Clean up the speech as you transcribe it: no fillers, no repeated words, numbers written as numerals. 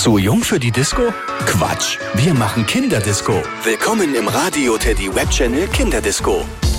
Zu jung für die Disco? Quatsch, wir machen Kinderdisco. Willkommen im Radio Teddy Web Channel Kinderdisco.